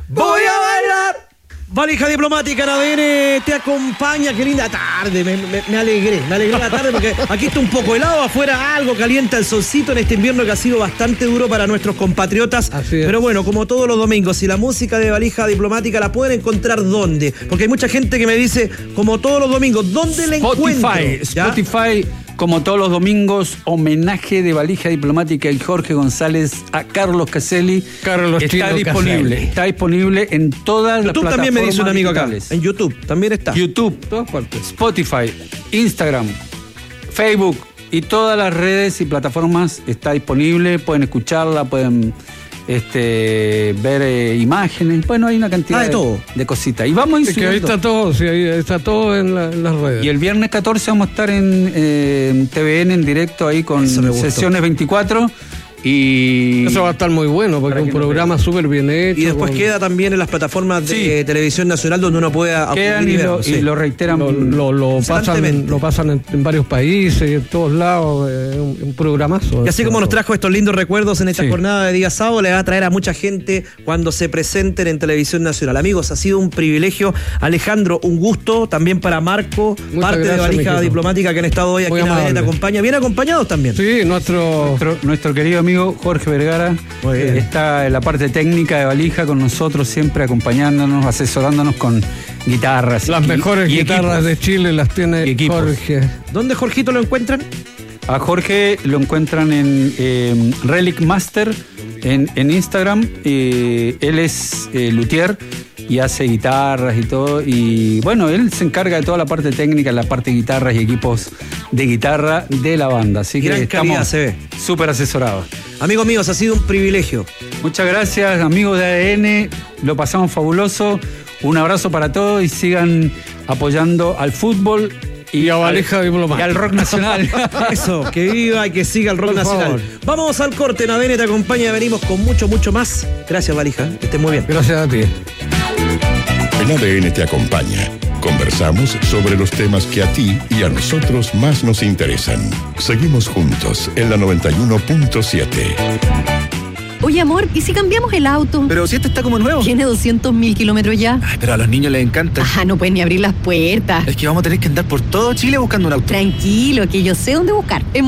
Voy a bailar. Valija diplomática en ADN te acompaña. Qué linda tarde. Me alegré la tarde porque aquí está un poco helado, afuera algo calienta el solcito en este invierno que ha sido bastante duro para nuestros compatriotas. Pero bueno, como todos los domingos, si la música de Valija diplomática la pueden encontrar, ¿dónde? Porque hay mucha gente que me dice, como todos los domingos, ¿dónde la encuentro? Spotify, como todos los domingos, homenaje de Valija diplomática y Jorge González a Carlos Caselli. Está disponible en todas las plataformas. También me dice un amigo digitales. acá. En YouTube también está. YouTube, todas partes. Spotify, Instagram, Facebook y todas las redes y plataformas está disponible. Pueden escucharla, pueden ver imágenes. Bueno, hay una cantidad de cositas. Y vamos a ir ahí está todo, sí, ahí está todo en las redes. Y el viernes 14 vamos a estar en TVN en directo ahí con Sesiones 24. Y eso va a estar muy bueno porque es un programa súper bien hecho. Y después queda también en las plataformas de televisión nacional donde uno pueda quedan y lo reiteran. Lo pasan en varios países y en todos lados. Un programazo. Y así como nos trajo estos lindos recuerdos en esta jornada de día sábado, le va a traer a mucha gente cuando se presenten en televisión nacional. Amigos, ha sido un privilegio. Alejandro, un gusto. También para Marco, parte de Valija diplomática que han estado hoy aquí en ADN te acompaña. Bien acompañados también. Sí, nuestro querido amigo Jorge Vergara está en la parte técnica de Valija con nosotros, siempre acompañándonos, asesorándonos con guitarras. Las mejores guitarras de Chile las tiene Jorge. ¿Dónde Jorgito lo encuentran? A Jorge lo encuentran en Relic Master en Instagram. Él es luthier y hace guitarras y todo. Y bueno, él se encarga de toda la parte técnica, la parte de guitarras y equipos de guitarra de la banda. Así que estamos súper asesorados. Amigos míos, ha sido un privilegio. Muchas gracias, amigos de ADN. Lo pasamos fabuloso. Un abrazo para todos y sigan apoyando al fútbol. Y a Valija diplomática. Y al rock nacional. Eso, que viva y que siga el rock nacional. Vamos al corte, en ADN te acompaña, venimos con mucho más. Gracias, Valija, que estés muy bien. Gracias a ti. En ADN te acompaña. Conversamos sobre los temas que a ti y a nosotros más nos interesan. Seguimos juntos en la 91.7. Oye, amor, ¿y si cambiamos el auto? Pero si este está como nuevo. Tiene 200.000 kilómetros ya. Ay, pero a los niños les encanta. No pueden ni abrir las puertas. Es que vamos a tener que andar por todo Chile buscando un auto. Tranquilo, que yo sé dónde buscar.